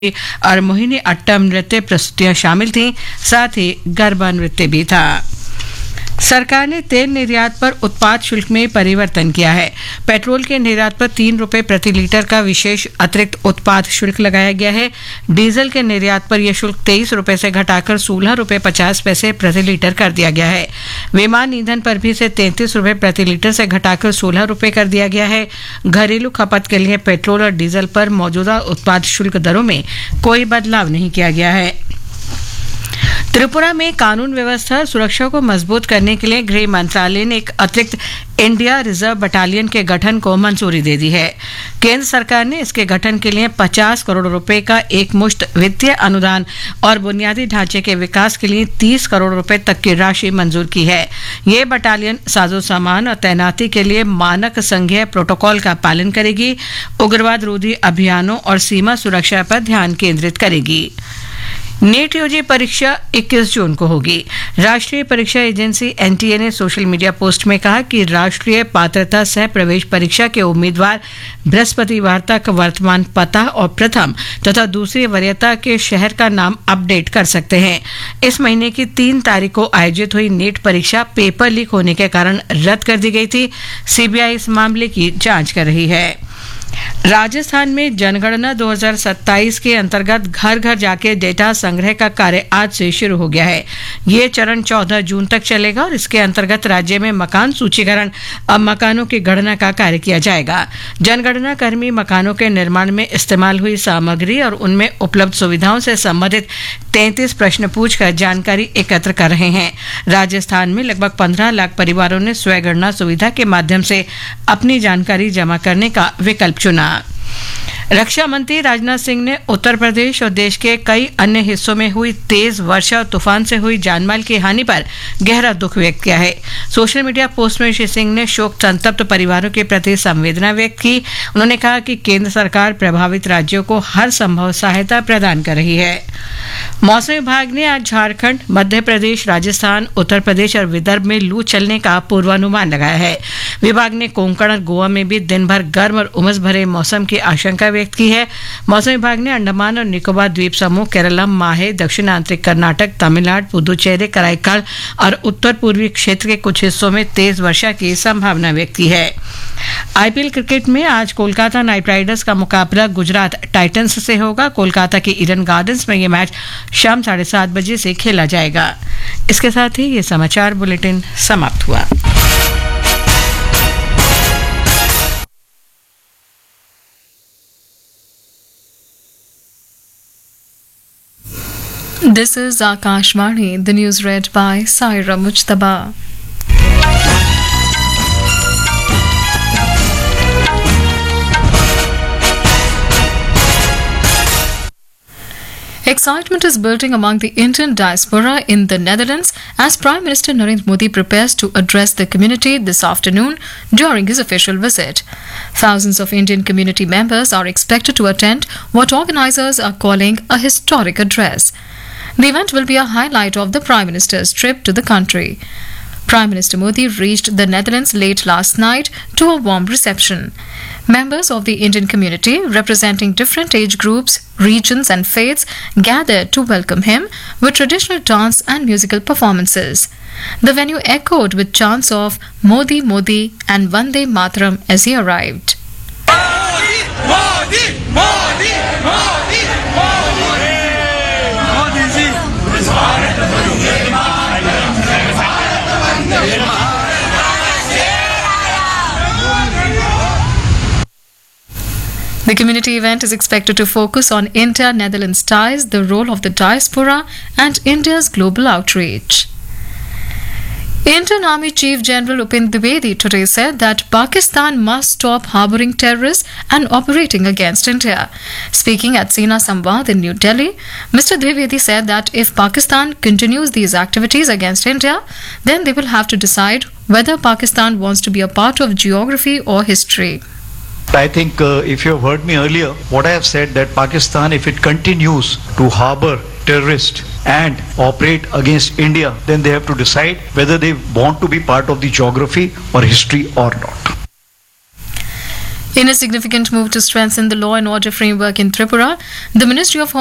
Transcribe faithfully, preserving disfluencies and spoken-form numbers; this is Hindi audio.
और मोहिनी अट्टम नृत्य प्रस्तुतियां शामिल थीं, साथ ही गरबा नृत्य भी था। सरकार ने तेल निर्यात पर उत्पाद शुल्क में परिवर्तन किया है। पेट्रोल के निर्यात पर तीन रुपए प्रति लीटर का विशेष अतिरिक्त उत्पाद शुल्क लगाया गया है। डीजल के निर्यात पर यह शुल्क तेईस रुपए से घटाकर सोलह रुपए पचास पैसे प्रति लीटर कर दिया गया है। विमान ईंधन पर भी इसे तैंतीस रुपए प्रति लीटर से घटाकर सोलह रुपए कर दिया गया है। घरेलू खपत के लिए पेट्रोल और डीजल पर मौजूदा उत्पाद शुल्क दरों में कोई बदलाव नहीं किया गया है। त्रिपुरा में कानून व्यवस्था और सुरक्षा को मजबूत करने के लिए गृह मंत्रालय ने एक अतिरिक्त इंडिया रिजर्व बटालियन के गठन को मंजूरी दे दी है। केंद्र सरकार ने इसके गठन के लिए पचास करोड़ रुपए का एक मुश्त वित्तीय अनुदान और बुनियादी ढांचे के विकास के लिए तीस करोड़ रुपए तक की राशि मंजूर की है। ये बटालियन साजो सामान और तैनाती के लिए मानक संघीय प्रोटोकॉल का पालन करेगी, उग्रवाद रोधी अभियानों और सीमा सुरक्षा पर ध्यान केंद्रित करेगी। नीट यूजी परीक्षा इक्कीस जून को होगी। राष्ट्रीय परीक्षा एजेंसी एनटीए ने सोशल मीडिया पोस्ट में कहा कि राष्ट्रीय पात्रता सह प्रवेश परीक्षा के उम्मीदवार बृहस्पतिवार तक वर्तमान पता और प्रथम तथा दूसरी वरीयता के शहर का नाम अपडेट कर सकते हैं। इस महीने की तीन तारीख को आयोजित हुई नीट परीक्षा पेपर लीक होने के कारण रद्द कर दी गई थी। सीबीआई इस मामले की जांच कर रही है। राजस्थान में जनगणना दो हज़ार सत्ताईस के अंतर्गत घर घर जाके डेटा संग्रह का कार्य आज से शुरू हो गया है। ये चरण चौदह जून तक चलेगा और इसके अंतर्गत राज्य में मकान सूचीकरण अब मकानों की गणना का कार्य किया जाएगा। जनगणना कर्मी मकानों के निर्माण में इस्तेमाल हुई सामग्री और उनमें उपलब्ध सुविधाओं से संबंधित तैंतीस प्रश्न पूछकर जानकारी एकत्र कर रहे हैं। राजस्थान में लगभग पंद्रह लाख परिवारों ने स्वगणना सुविधा के माध्यम से अपनी जानकारी जमा करने का विकल्प चुना। रक्षा मंत्री राजनाथ सिंह ने उत्तर प्रदेश और देश के कई अन्य हिस्सों में हुई तेज वर्षा और तूफान से हुई जानमाल की हानि पर गहरा दुख व्यक्त किया है। सोशल मीडिया पोस्ट में श्री सिंह ने शोक संतप्त परिवारों के प्रति संवेदना व्यक्त की। उन्होंने कहा कि केंद्र सरकार प्रभावित राज्यों को हर संभव सहायता प्रदान कर रही है। मौसम विभाग ने आज झारखंड, मध्य प्रदेश, राजस्थान, उत्तर प्रदेश और विदर्भ में लू चलने का पूर्वानुमान लगाया है। विभाग ने कोंकण और गोवा में भी दिन भर गर्म और उमस भरे मौसम की आशंका व्यक्त की है। मौसम विभाग ने अंडमान और निकोबार द्वीप समूह, केरला, माहे, दक्षिण आंतरिक कर्नाटक, तमिलनाडु, पुदुचेरी, कराईकाल और उत्तर पूर्वी क्षेत्र के कुछ हिस्सों में तेज वर्षा की संभावना व्यक्त की है। आईपीएल क्रिकेट में आज कोलकाता नाइट राइडर्स का मुकाबला गुजरात टाइटंस से होगा। कोलकाता के ईडन गार्डन्स में यह मैच शाम साढ़े सात बजे से खेला जाएगा। इसके साथ ही ये समाचार बुलेटिन समाप्त हुआ। This is Akashvani, the news read by Saira Mujtaba. Excitement is building among the Indian diaspora in the Netherlands as Prime Minister Narendra Modi prepares to address the community this afternoon during his official visit. Thousands of Indian community members are expected to attend what organizers are calling a historic address. The event will be a highlight of the Prime Minister's trip to the country. Prime Minister Modi reached the Netherlands late last night to a warm reception. Members of the Indian community, representing different age groups, regions and faiths, gathered to welcome him with traditional dance and musical performances. The venue echoed with chants of Modi, Modi and Vande Mataram as he arrived. Modi, Modi, Modi, Modi, Modi. The community event is expected to focus on India-Netherlands ties, the role of the diaspora, and India's global outreach. Indian Army Chief General Upendra Dwivedi today said that Pakistan must stop harbouring terrorists and operating against India. Speaking at Sena Samvad in New Delhi, Mister Dwivedi said that if Pakistan continues these activities against India, then they will have to decide whether Pakistan wants to be a part of geography or history. I think uh, if you have heard me earlier, what I have said that Pakistan, if it continues to harbour terrorists and operate against India, then they have to decide whether they want to be part of the geography or history or not. In a significant move to strengthen the law and order framework in Tripura, the Ministry of